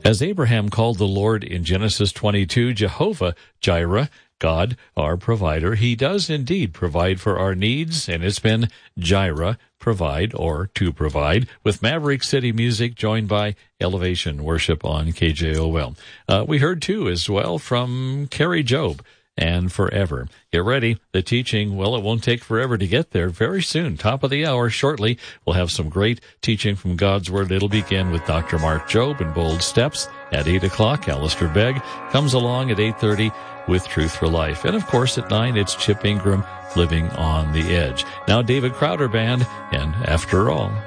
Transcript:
As Abraham called the Lord in Genesis 22, Jehovah Jireh, God, our provider, he does indeed provide for our needs, and it's been Jireh, provide or to provide, with Maverick City Music joined by Elevation Worship on KJOL. We heard too as well from Carrie Job and Forever. Get ready. The teaching, well, it won't take forever to get there. Very soon, top of the hour, shortly, we'll have some great teaching from God's Word. It'll begin with Dr. Mark Job and Bold Steps at 8 o'clock. Alistair Begg comes along at 8:30 with Truth for Life. And, of course, at 9, it's Chip Ingram, Living on the Edge. Now, David Crowder Band, and After All.